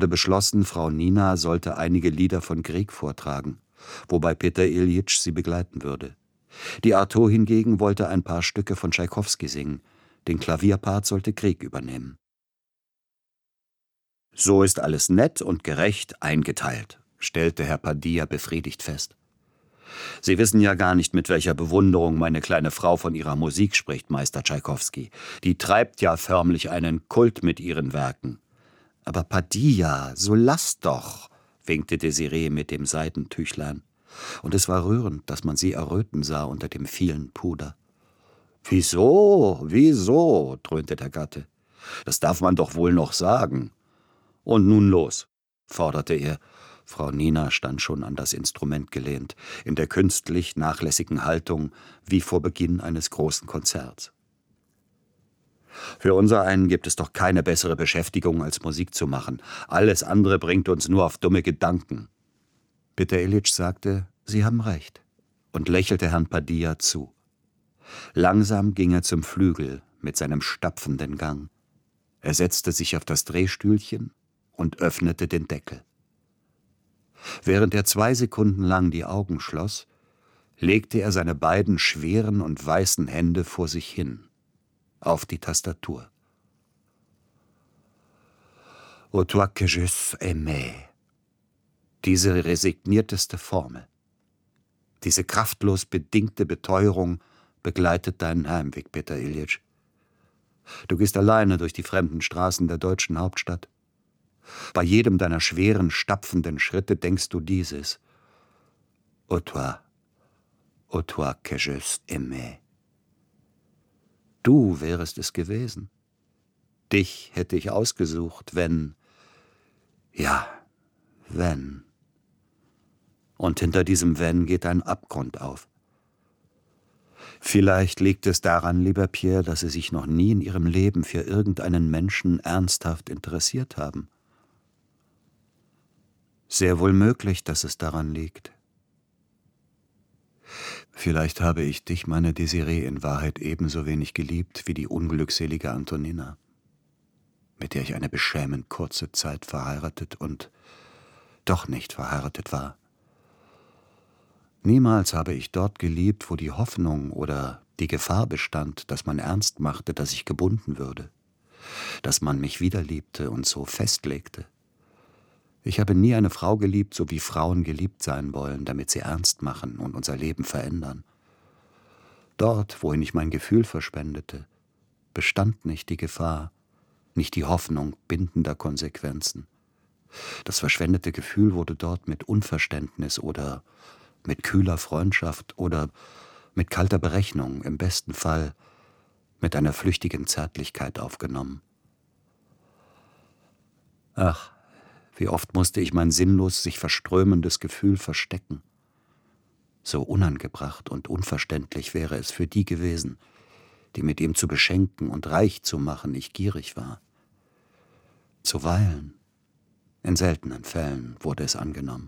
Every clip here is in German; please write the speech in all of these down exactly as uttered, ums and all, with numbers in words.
wurde beschlossen, Frau Nina sollte einige Lieder von Grieg vortragen, wobei Peter Iljitsch sie begleiten würde. Die Arto hingegen wollte ein paar Stücke von Tschaikowski singen, den Klavierpart sollte Grieg übernehmen. »So ist alles nett und gerecht eingeteilt«, stellte Herr Padilla befriedigt fest. »Sie wissen ja gar nicht, mit welcher Bewunderung meine kleine Frau von ihrer Musik spricht, Meister Tschaikowski. Die treibt ja förmlich einen Kult mit ihren Werken.« »Aber Padilla, so lass doch«, winkte Desiree mit dem Seidentüchlein. Und es war rührend, dass man sie erröten sah unter dem vielen Puder. »Wieso, wieso?«, dröhnte der Gatte. »Das darf man doch wohl noch sagen.« »Und nun los«, forderte er. Frau Nina stand schon an das Instrument gelehnt, in der künstlich nachlässigen Haltung wie vor Beginn eines großen Konzerts. »Für unsereinen gibt es doch keine bessere Beschäftigung, als Musik zu machen. Alles andere bringt uns nur auf dumme Gedanken.« Peter Iljitsch sagte, »Sie haben recht«, und lächelte Herrn Padilla zu. Langsam ging er zum Flügel mit seinem stapfenden Gang. Er setzte sich auf das Drehstühlchen und öffnete den Deckel. Während er zwei Sekunden lang die Augen schloss, legte er seine beiden schweren und weißen Hände vor sich hin, auf die Tastatur. »O toi que je aimais«, diese resignierteste Formel, diese kraftlos bedingte Beteuerung begleitet deinen Heimweg, Peter Iljitsch. Du gehst alleine durch die fremden Straßen der deutschen Hauptstadt. Bei jedem deiner schweren, stapfenden Schritte denkst du dieses. Ô toi, ô toi que je aimais. Du wärest es gewesen. Dich hätte ich ausgesucht, wenn, ja, wenn. Und hinter diesem Wenn geht ein Abgrund auf. Vielleicht liegt es daran, lieber Pierre, dass Sie sich noch nie in Ihrem Leben für irgendeinen Menschen ernsthaft interessiert haben. Sehr wohl möglich, dass es daran liegt. Vielleicht habe ich dich, meine Desiree, in Wahrheit ebenso wenig geliebt wie die unglückselige Antonina, mit der ich eine beschämend kurze Zeit verheiratet und doch nicht verheiratet war. Niemals habe ich dort geliebt, wo die Hoffnung oder die Gefahr bestand, dass man ernst machte, dass ich gebunden würde, dass man mich wiederliebte und so festlegte. Ich habe nie eine Frau geliebt, so wie Frauen geliebt sein wollen, damit sie ernst machen und unser Leben verändern. Dort, wohin ich mein Gefühl verschwendete, bestand nicht die Gefahr, nicht die Hoffnung bindender Konsequenzen. Das verschwendete Gefühl wurde dort mit Unverständnis oder mit kühler Freundschaft oder mit kalter Berechnung, im besten Fall mit einer flüchtigen Zärtlichkeit aufgenommen. Ach, wie oft musste ich mein sinnlos sich verströmendes Gefühl verstecken. So unangebracht und unverständlich wäre es für die gewesen, die mit ihm zu beschenken und reich zu machen ich gierig war. Zuweilen, in seltenen Fällen, wurde es angenommen.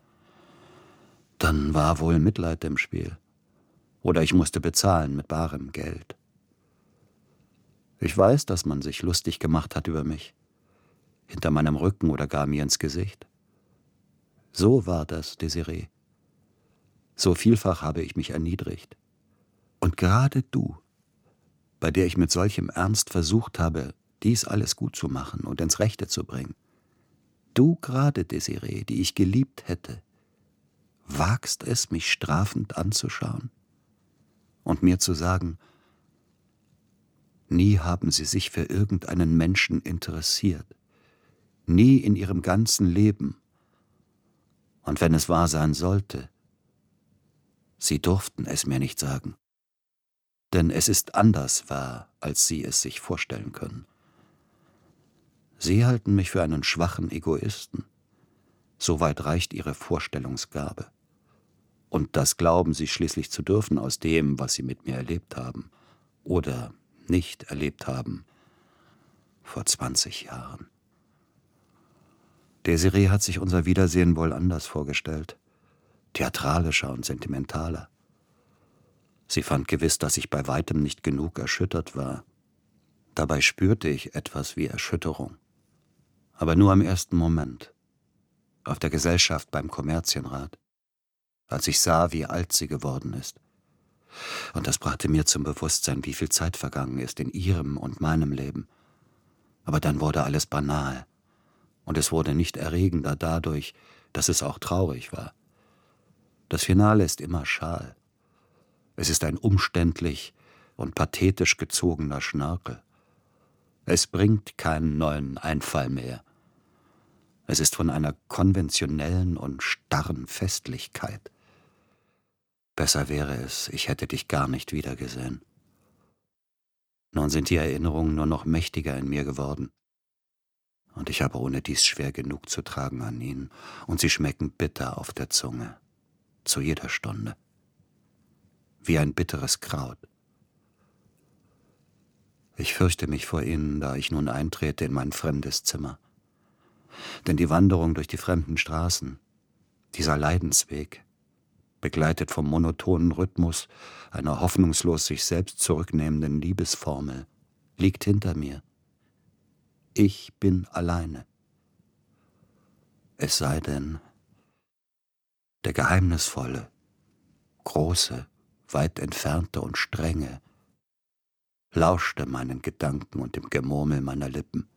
Dann war wohl Mitleid im Spiel. Oder ich musste bezahlen mit barem Geld. Ich weiß, dass man sich lustig gemacht hat über mich, hinter meinem Rücken oder gar mir ins Gesicht. So war das, Desiree. So vielfach habe ich mich erniedrigt. Und gerade du, bei der ich mit solchem Ernst versucht habe, dies alles gut zu machen und ins Rechte zu bringen, du gerade, Desiree, die ich geliebt hätte, wagst es, mich strafend anzuschauen und mir zu sagen, nie haben Sie sich für irgendeinen Menschen interessiert, nie in Ihrem ganzen Leben. Und wenn es wahr sein sollte, Sie durften es mir nicht sagen, denn es ist anders wahr, als Sie es sich vorstellen können. Sie halten mich für einen schwachen Egoisten. Soweit reicht Ihre Vorstellungsgabe. Und das glauben Sie schließlich zu dürfen aus dem, was Sie mit mir erlebt haben oder nicht erlebt haben vor zwanzig Jahren. Desiree hat sich unser Wiedersehen wohl anders vorgestellt, theatralischer und sentimentaler. Sie fand gewiss, dass ich bei weitem nicht genug erschüttert war. Dabei spürte ich etwas wie Erschütterung. Aber nur im ersten Moment. Auf der Gesellschaft beim Kommerzienrat. Als ich sah, wie alt sie geworden ist. Und das brachte mir zum Bewusstsein, wie viel Zeit vergangen ist in ihrem und meinem Leben. Aber dann wurde alles banal. Und es wurde nicht erregender dadurch, dass es auch traurig war. Das Finale ist immer schal. Es ist ein umständlich und pathetisch gezogener Schnörkel. Es bringt keinen neuen Einfall mehr. Es ist von einer konventionellen und starren Festlichkeit. Besser wäre es, ich hätte dich gar nicht wiedergesehen. Nun sind die Erinnerungen nur noch mächtiger in mir geworden. Und ich habe ohne dies schwer genug zu tragen an ihnen, und sie schmecken bitter auf der Zunge, zu jeder Stunde. Wie ein bitteres Kraut. Ich fürchte mich vor ihnen, da ich nun eintrete in mein fremdes Zimmer. Denn die Wanderung durch die fremden Straßen, dieser Leidensweg, begleitet vom monotonen Rhythmus einer hoffnungslos sich selbst zurücknehmenden Liebesformel, liegt hinter mir. Ich bin alleine. Es sei denn, der geheimnisvolle, große, weit entfernte und strenge lauschte meinen Gedanken und dem Gemurmel meiner Lippen.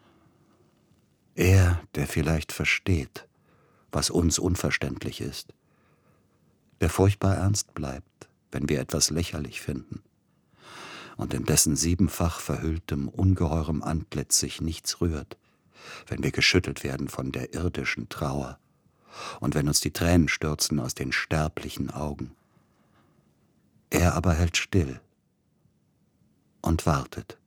Er, der vielleicht versteht, was uns unverständlich ist, der furchtbar ernst bleibt, wenn wir etwas lächerlich finden, und in dessen siebenfach verhülltem, ungeheurem Antlitz sich nichts rührt, wenn wir geschüttelt werden von der irdischen Trauer und wenn uns die Tränen stürzen aus den sterblichen Augen. Er aber hält still und wartet.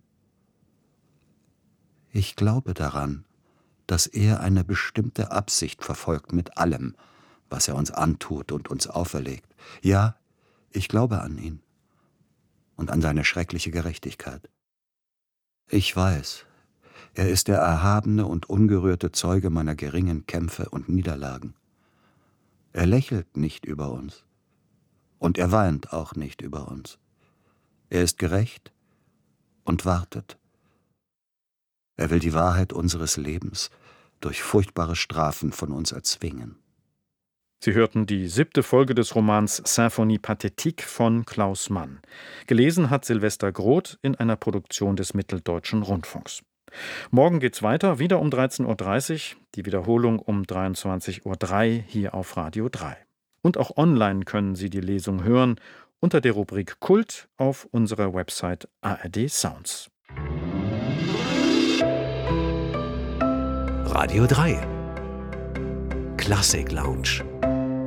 Ich glaube daran, dass er eine bestimmte Absicht verfolgt mit allem, was er uns antut und uns auferlegt. Ja, ich glaube an ihn und an seine schreckliche Gerechtigkeit. Ich weiß, er ist der erhabene und ungerührte Zeuge meiner geringen Kämpfe und Niederlagen. Er lächelt nicht über uns und er weint auch nicht über uns. Er ist gerecht und wartet. Er will die Wahrheit unseres Lebens durch furchtbare Strafen von uns erzwingen. Sie hörten die siebte Folge des Romans Symphonie Pathétique von Klaus Mann. Gelesen hat Silvester Groth in einer Produktion des Mitteldeutschen Rundfunks. Morgen geht's weiter, wieder um dreizehn Uhr dreißig, die Wiederholung um dreiundzwanzig Uhr drei hier auf Radio drei. Und auch online können Sie die Lesung hören unter der Rubrik Kult auf unserer Website A R D Sounds. Radio drei Klassik Lounge.